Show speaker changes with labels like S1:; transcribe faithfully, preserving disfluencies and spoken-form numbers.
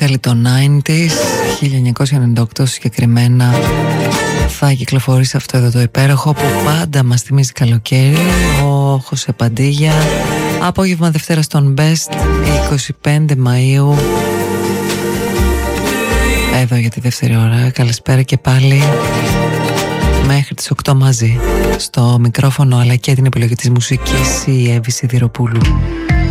S1: δάσκαλοι των ενενήντα, χίλια εννιακόσια ενενήντα οκτώ συγκεκριμένα, θα κυκλοφορήσει αυτό εδώ το υπέροχο που πάντα μας θυμίζει καλοκαίρι. Ο Χωσέ Παντίγια, απόγευμα Δευτέρα στον Best, είκοσι πέντε Μαΐου, εδώ για τη δεύτερη ώρα. Καλησπέρα και πάλι μέχρι τις οκτώ μαζί. Στο μικρόφωνο αλλά και την επιλογή της μουσικής η Εύη Σιδηροπούλου.